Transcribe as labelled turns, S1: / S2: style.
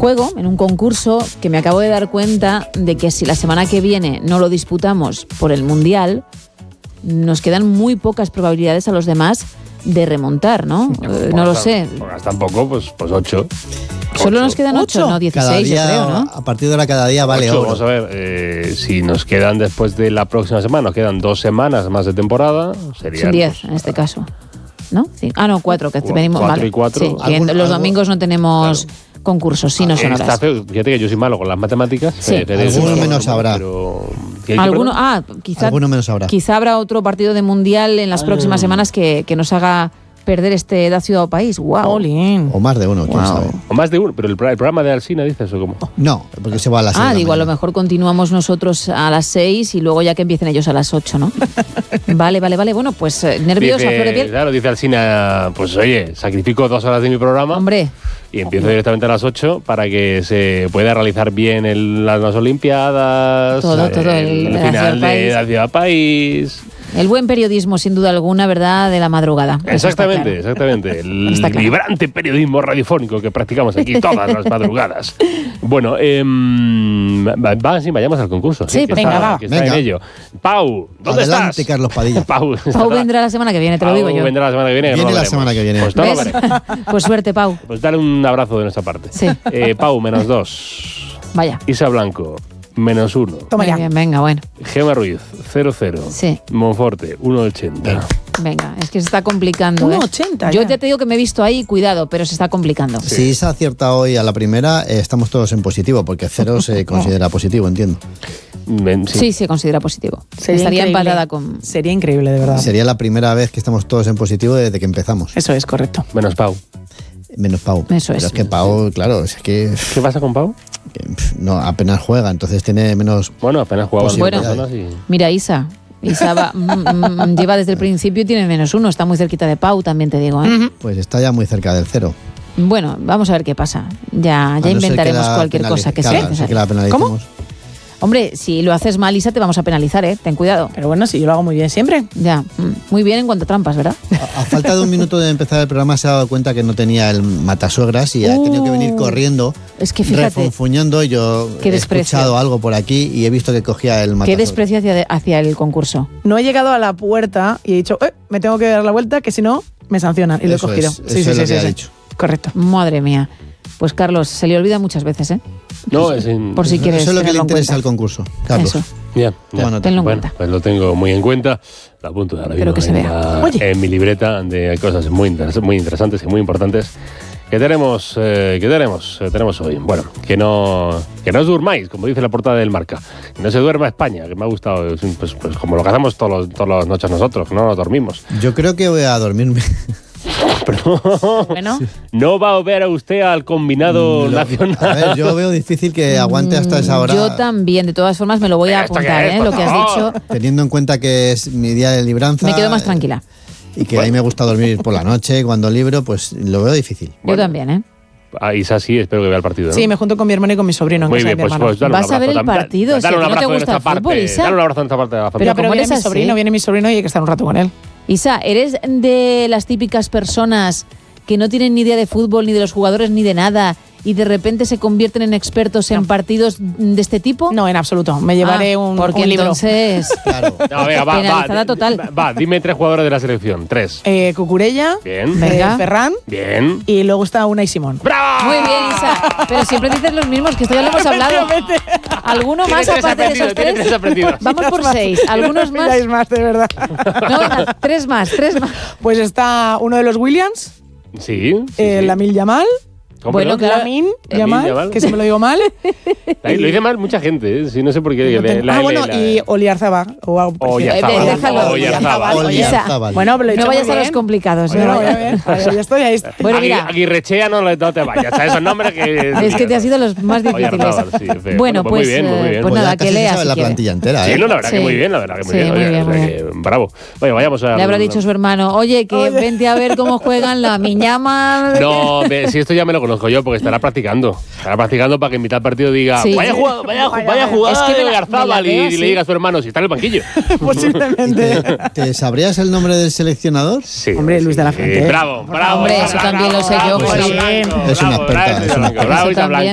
S1: juego en un concurso que me acabo de dar cuenta de que si la semana que viene no lo disputamos por el Mundial, nos quedan muy pocas probabilidades a los demás de remontar, ¿no? No lo sé.
S2: Tampoco, pues 8.
S1: Solo nos quedan 8, no 16,
S3: día,
S1: yo creo, ¿no?
S3: A partir de ahora cada día vale
S2: 8,
S3: oro.
S2: vamos a ver, si nos quedan después de la próxima semana, nos quedan 2 semanas más de temporada, serían...
S1: Son 10 en este caso, ¿no? No, 4, que venimos mal.
S2: 4 y 4.
S1: Sí, que los domingos no tenemos concursos, sí, no son horas.
S2: Está feo. Fíjate que yo soy malo con las matemáticas.
S1: Sí.
S3: Alguno menos habrá.
S1: Alguno menos habrá. Quizá habrá otro partido de Mundial en las próximas semanas que nos haga perder este da ciudad o país. ¡Guau!
S3: O más de uno, quién sabe.
S2: O más de uno, pero el programa de Alsina, ¿dices o cómo?
S3: No, porque se va a las 6.
S1: Digo, a lo mejor continuamos nosotros a las 6 y luego ya que empiecen ellos a las 8, ¿no? Vale. Bueno, pues nervios a flor de piel.
S2: Claro, dice Alsina, pues oye, sacrifico 2 horas de mi programa.
S1: Hombre.
S2: Y empiezo directamente a las 8 para que se pueda realizar bien las Olimpiadas.
S1: Todo.
S2: El final de la ciudad país.
S1: El buen periodismo, sin duda alguna, ¿verdad?, de la madrugada.
S2: Exactamente. El vibrante periodismo radiofónico que practicamos aquí todas las madrugadas. Bueno, vayamos al concurso.
S1: Sí, venga.
S2: Está en ello. Pau, ¿dónde
S3: Adelante,
S2: estás?
S3: Carlos Padilla.
S2: Pau
S1: vendrá la semana que viene, te lo digo yo.
S2: Vendrá la semana que viene.
S3: Viene la semana que viene.
S2: Pues no lo veremos.
S1: Pues suerte, Pau.
S2: Pues dale un abrazo de nuestra parte.
S1: Sí.
S2: Pau, -2.
S1: Vaya.
S2: Isa Blanco, -1.
S1: Toma ya. Bien, venga, bueno.
S2: Gema Ruiz, 0-0.
S1: Sí.
S2: Monforte, 1,80.
S1: Venga, es que se está complicando.
S4: 1,80.
S1: Yo ya te digo que me he visto ahí, cuidado, pero se está complicando.
S3: Si Isa acierta hoy a la primera, estamos todos en positivo, porque 0 se considera positivo, entiendo.
S1: Sí, se considera positivo.
S4: Estaría
S1: empatada con...
S4: Sería increíble, de verdad.
S3: Sería la primera vez que estamos todos en positivo desde que empezamos.
S4: Eso es correcto.
S2: Menos Pau.
S1: Eso es.
S3: Pero es que Pau, claro, es que...
S2: ¿Qué pasa con Pau?
S3: No, apenas juega, entonces tiene menos...
S2: Bueno, apenas juega.
S1: Bueno, mira, Isa lleva desde el principio y tiene -1. Está muy cerquita de Pau, también te digo.
S3: Pues está ya muy cerca del 0.
S1: Bueno, vamos a ver qué pasa. Ya inventaremos cualquier cosa que sea necesaria.
S3: Que la penalicemos.
S1: ¿Cómo? Hombre, si lo haces mal, Isa, te vamos a penalizar, ten cuidado.
S4: Pero bueno, si yo lo hago muy bien siempre.
S1: Ya, muy bien en cuanto a trampas, ¿verdad?
S3: A falta de un minuto de empezar el programa se ha dado cuenta que no tenía el matasuegras y ha tenido que venir corriendo,
S1: es que fíjate,
S3: refunfuñando. Yo he escuchado algo por aquí y he visto que cogía el matasuegras.
S1: Qué desprecio hacia el concurso.
S4: No he llegado a la puerta y he dicho, me tengo que dar la vuelta, que si no, me sancionan. Y lo he cogido.
S3: Eso es lo que ha dicho.
S4: Correcto.
S1: Madre mía. Pues Carlos, se le olvida muchas veces,
S2: No,
S1: por si quieres.
S3: Eso es lo que le interesa
S1: al
S3: al concurso, Carlos.
S1: Eso.
S2: Ya.
S1: Tenlo en cuenta.
S2: Pues lo tengo muy en cuenta. Lo apunto ahora mismo en mi libreta de cosas muy interesantes y muy importantes que tenemos hoy. Bueno, que no os durmáis, como dice la portada del Marca. Que no se duerma España, que me ha gustado. Pues como lo que hacemos todas las noches nosotros, que no nos dormimos.
S3: Yo creo que voy a dormirme.
S2: Pero
S1: bueno.
S2: ¿No va a ver a usted al combinado nacional?
S3: A ver, yo veo difícil que aguante hasta esa hora.
S1: Yo también, de todas formas me lo voy a apuntar, lo que has dicho.
S3: Teniendo en cuenta que es mi día de libranza.
S1: Me quedo más tranquila.
S3: Y que a mí me gusta dormir por la noche, cuando libro, pues lo veo difícil.
S1: Yo también,
S2: Isa sí, espero que vea el partido, ¿no?
S4: Sí, me junto con mi hermano y con mi sobrino.
S2: Muy bien, pues
S1: vas a ver el partido.
S2: Dale un
S1: no
S2: abrazo
S1: te gusta el fútbol, Isa.
S2: Dale un abrazo en esta parte de la familia.
S4: Pero viene mi sobrino y hay que estar un rato con él.
S1: Isa, ¿eres de las típicas personas que no tienen ni idea de fútbol, ni de los jugadores, ni de nada, y de repente se convierten en expertos en partidos de este tipo?
S4: No, en absoluto. Me llevaré un libro.
S1: Entonces,
S3: claro.
S2: No, venga,
S1: penalizada total.
S2: Dime 3 jugadores de la selección. 3.
S4: Cucurella.
S2: Bien.
S4: Ferran.
S2: Bien.
S4: Y luego está Unai Simón.
S2: ¡Bravo!
S1: Muy bien, Isa. Pero siempre dices los mismos, que esto ya lo hemos hablado. ¿Alguno más aparte de esos 3? Vamos por 6. ¿Algunos más?
S4: más, de verdad.
S1: No, venga, 3 más.
S4: Pues está uno de los Williams.
S2: Sí.
S4: Lamine Yamal.
S1: Bueno, claro.
S4: Lamine Yamal, que siempre lo digo mal.
S2: Lo dice mal mucha gente, sí, no sé por qué.
S4: Y Oliarzabal.
S3: Oliarzabal.
S4: Bueno, pero
S1: no vayas a los complicados.
S4: Bueno, ahí estoy.
S1: Bueno, mira.
S2: Aguirrechea no te vayas. ¿Sabes esos nombres que...?
S1: Es que te ha sido los más difíciles. Bueno, pues nada, que leas.
S3: la plantilla entera,
S2: Sí, no, la verdad que muy bien, muy bien. Bravo. Oye, vayamos a...
S1: Le habrá dicho su hermano, oye, que vente a ver cómo juegan Lamine Yamal.
S2: No, si esto ya me lo conozco yo, porque estará practicando para que en mitad del partido diga vaya jugada es que Oliarzabal y le diga a su hermano si está en el banquillo.
S4: Posiblemente.
S3: ¿Te sabrías el nombre del seleccionador?
S2: Sí.
S4: Hombre, Luis de la Fuente.
S2: Bravo.
S1: Hombre, eso también lo sé yo.
S3: Es una experta.
S2: Bravo, Isa Blanco.